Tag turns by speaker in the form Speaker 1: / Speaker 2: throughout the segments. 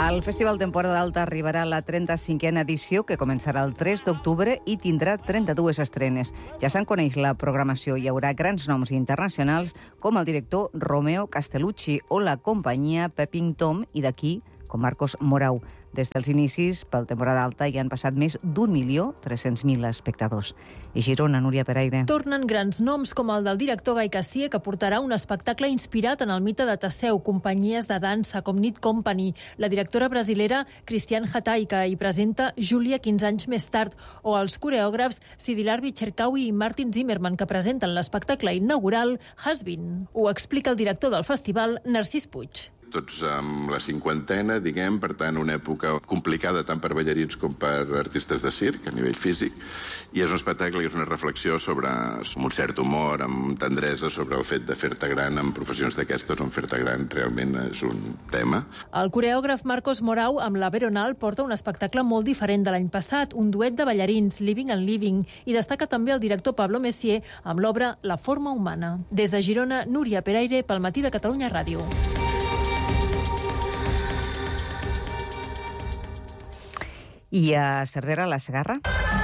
Speaker 1: El Festival Temporada Alta arribarà a la 35a edició, que començarà el 3 d'octubre i tindrà 32 estrenes. Ja se'n coneix la programació. Hi haurà grans noms internacionals com el director Romeo Castellucci o la companyia Peeping Tom i d'aquí com Marcos Morau. Des dels inicis, pel temporada alta, hi han passat més d'1.300.000 espectadors. I Girona, Núria Peraire.
Speaker 2: Tornen grans noms com el del director Gai Cassier, que portarà un espectacle inspirat en el mite de Teseu, companyies de dansa com Knit Company, la directora brasilera Cristiane Hatay, que hi presenta Júlia 15 anys més tard, o els coreògrafs Sidilar Bicherkawi i Martin Zimmerman, que presenten l'espectacle inaugural Has Been. Ho explica el director del festival, Narcís Puig.
Speaker 3: Tots amb la cinquantena, diguem, per tant, una època complicada tant per ballarins com per artistes de circ, a nivell físic, i és un espectacle que és una reflexió sobre un cert humor, amb tendresa, sobre el fet de fer-te gran en professions d'aquestes, on fer-te gran realment és un tema.
Speaker 2: El coreògraf Marcos Morau, amb la Veronal, porta un espectacle molt diferent de l'any passat, un duet de ballarins, Living and Living, i destaca també el director Pablo Messier amb l'obra La forma humana. Des de Girona, Núria Peraire, pel Matí de Catalunya Ràdio.
Speaker 1: I a Cervera, la Segarra?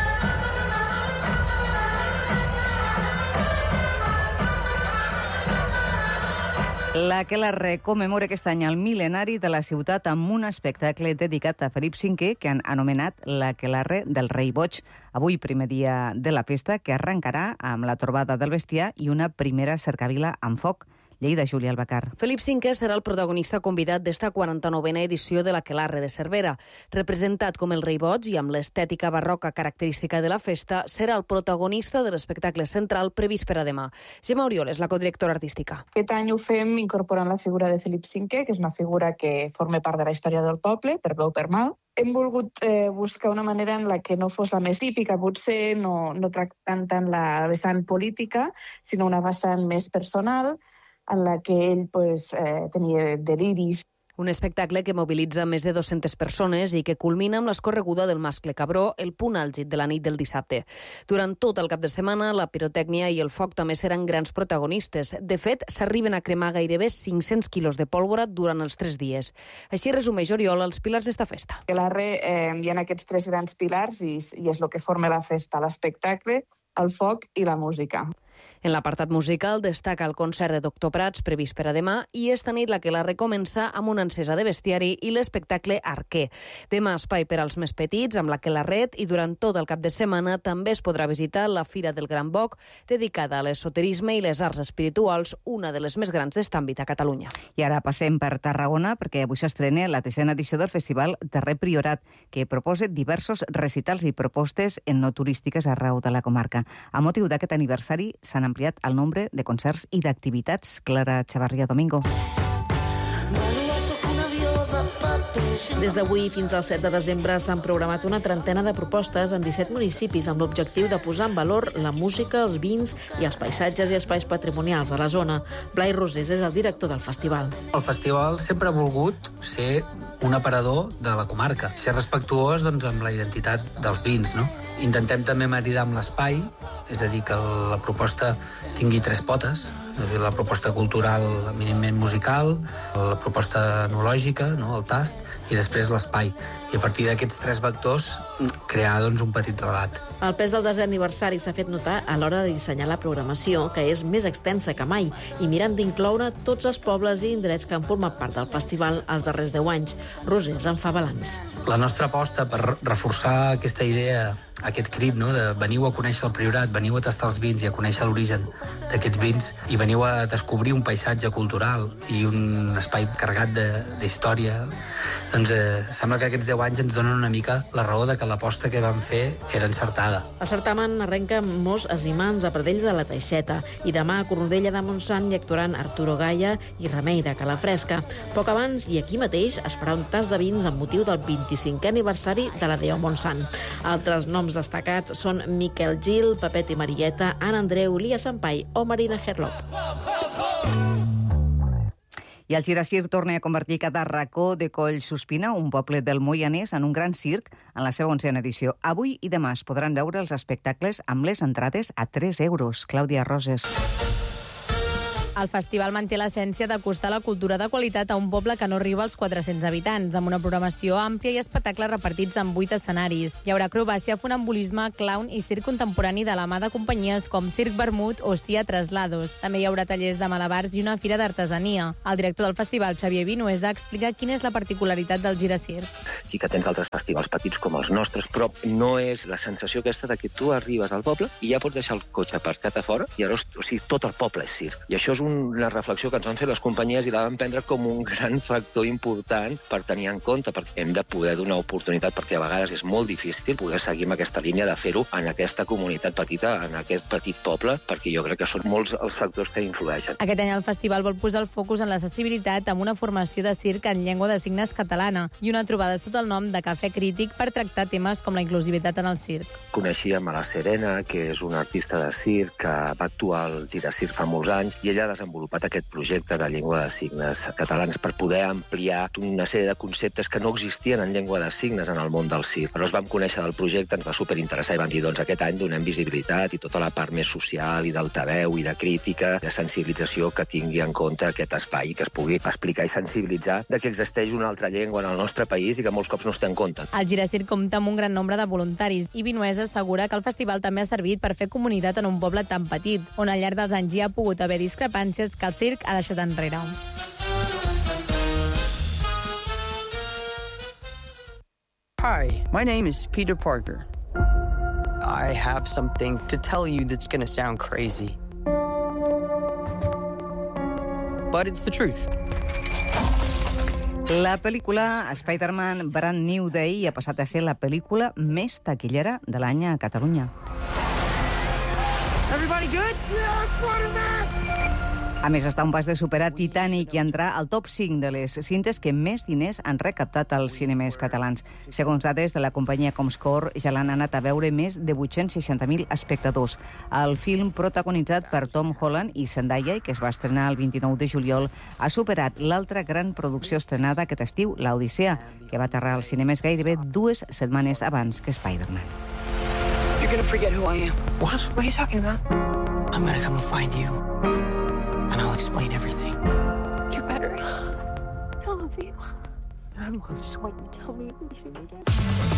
Speaker 1: L'Aquelarre commemora aquest any el mil·lenari de la ciutat amb un espectacle dedicat a Felip V que han anomenat l'Aquelarre del Rei Boig. Avui, primer dia de la festa, que arrencarà amb la trobada del bestiar i una primera cercavila amb foc. Lleida, Júlia Albacar.
Speaker 4: Felip V serà el protagonista convidat d'esta 49a edició de l'Aquelarre de Cervera. Representat com el rei boig i amb l'estètica barroca característica de la festa, serà el protagonista de l'espectacle central previst per a demà. Gemma Oriol és la codirectora artística.
Speaker 5: Aquest any ho fem incorporant la figura de Felip V, que és una figura que forma part de la història del poble, per bé o per mal. Hem volgut buscar una manera en la que no fos la més típica, potser no tractant tant la vessant política, sinó una vessant més personal, en la que ell tenia deliris.
Speaker 4: Un espectacle que mobilitza més de 200 persones i que culmina amb l'escorreguda del mascle Cabró, el punt àlgid de la nit del dissabte. Durant tot el cap de setmana, la pirotècnia i el foc també seran grans protagonistes. De fet, s'arriben a cremar gairebé 500 quilos de pólvora durant els 3 dies. Així resumeix Oriol els pilars d'esta festa.
Speaker 5: A l'Arre hi ha aquests 3 grans pilars i és el que forma la festa, l'espectacle, el foc i la música.
Speaker 4: En l'apartat musical destaca el concert de Doctor Prats previst per a demà i esta nit l'Aquelarre comença amb una encesa de bestiari i l'espectacle Arquer. Demà espai per als més petits amb l'Aquelarret i durant tot el cap de setmana també es podrà visitar la Fira del Gran Boc dedicada a l'esoterisme i les arts espirituals, una de les més grans d'est àmbit a Catalunya.
Speaker 1: I ara passem per Tarragona perquè avui s'estrena la 10a edició del Festival Terrer Priorat, que proposa diversos recitals i propostes no turístiques arreu de la comarca. A motiu d'aquest aniversari s'han ampliat el nombre de concerts i d'activitats. Clara Chavarria Domingo.
Speaker 6: Des d'avui fins al 7 de desembre s'han programat una trentena de propostes en 17 municipis amb l'objectiu de posar en valor la música, els vins i els paisatges i espais patrimonials de la zona. Blai Rosés és el director del festival.
Speaker 7: El festival sempre ha volgut ser un aparador de la comarca, ser respectuós amb la identitat dels vins, no? Intentem també maridar amb l'espai, és a dir, que la proposta tingui 3 potes, la proposta cultural eminentment musical, la proposta enològica, no? El tast, i després l'espai. I a partir d'aquests 3 vectors crear un petit relat.
Speaker 6: El pes del 10è aniversari s'ha fet notar a l'hora de dissenyar la programació, que és més extensa que mai, i mirant d'incloure tots els pobles i indrets que han format part del festival els darrers 10 anys. Rosés en fa balanç.
Speaker 7: La nostra aposta per reforçar aquesta idea, aquest crit, no? De veniu a conèixer el Priorat, veniu a tastar els vins i a conèixer l'origen d'aquests vins i veniu a descobrir un paisatge cultural i un espai carregat d'història. Doncs sembla que aquests 10 anys ens donen una mica la raó de que l'aposta que vam fer era encertada.
Speaker 6: El certamen arrenca amb Mos Asimans a Pradell de la Teixeta i demà a Cornudella de Montsant hi actuaran Arturo Gaia i Remei de Calafresca. Poc abans i aquí mateix es farà un tast de vins amb motiu del 25è aniversari de la Déu Montsant. Altres noms destacats són Miquel Gil, Pepet i Marieta, Anna Andreu, Lia Sampai o Marina Herlop.
Speaker 1: I el Giracir torna a convertir cada racó de Collsuspina, un poble del Moianès, en un gran circ en la seva 11a edició. Avui i demà es podran veure els espectacles amb les entrades a 3 euros. Clàudia Roses.
Speaker 8: El festival manté l'essència d'acostar la cultura de qualitat a un poble que no arriba als 400 habitants, amb una programació àmplia i espectacles repartits en 8 escenaris. Hi haurà acrobàcia, funambulisme, clown i circ contemporani de la mà de companyies com Circ Vermut o Cia Traslados. També hi haurà tallers de malabars i una fira d'artesania. El director del festival, Xavier Vinuesa, explica quina és la particularitat del Giracirc.
Speaker 9: Sí que tens altres festivals petits com els nostres, però no és la sensació aquesta de que tu arribes al poble i ja pots deixar el cotxe aparcat a fora i llavors, tot el poble és circ. I això és una reflexió que ens van fer les companyies i la van prendre com un gran factor important per tenir en compte, perquè hem de poder donar oportunitat, perquè a vegades és molt difícil poder seguir amb aquesta línia de fer-ho en aquesta comunitat petita, en aquest petit poble, perquè jo crec que són molts els factors que influeixen.
Speaker 8: Aquest any el festival vol posar el focus en l'accessibilitat amb una formació de circ en llengua de signes catalana i una trobada sota el nom de Cafè Crític per tractar temes com la inclusivitat en el circ.
Speaker 9: Coneixíem a la Serena, que és una artista de circ que va actuar al Giracirc fa molts anys, i ella ha desenvolupat aquest projecte de llengua de signes catalans per poder ampliar una sèrie de conceptes que no existien en llengua de signes en el món del circ. Però ens vam conèixer del projecte, ens va superinteressar i vam dir, doncs aquest any donem visibilitat i tota la part més social i d'altaveu i de crítica, de sensibilització que tingui en compte aquest espai, que es pugui explicar i sensibilitzar de que existeix una altra llengua en el nostre país i que molts cops no es té en compte.
Speaker 8: El Giracirc compta amb un gran nombre de voluntaris i Vinuesa assegura que el festival també ha servit per fer comunitat en un poble tan petit, on al llarg dels anys hi ha pogut haver discrepàncies que el circ ha deixat enrere.
Speaker 10: Hi, my name is Peter Parker. I have something to tell you that's going to sound crazy. But it's the truth.
Speaker 1: La pel·lícula Spider-Man Brand New Day ha passat a ser la pel·lícula més taquillera de l'any a Catalunya.
Speaker 10: Everybody good? Yeah, Spider-Man!
Speaker 1: A més, està a un pas de superar Titanic i entrar al top 5 de les cintes que més diners han recaptat als cinemes catalans. Segons dades de la companyia Comscore, ja l'han anat a veure més de 860.000 espectadors. El film, protagonitzat per Tom Holland i Zendaya, i que es va estrenar el 29 de juliol, ha superat l'altra gran producció estrenada aquest estiu, l'Odissea, que va aterrar als cinemes gairebé 2 setmanes abans que Spider-Man.
Speaker 10: You're gonna forget who I am. What?
Speaker 5: What are you talking about?
Speaker 10: I'm gonna come and find you. And I'll explain everything.
Speaker 5: You better. I love you. I love you. So why don't you tell me everything again?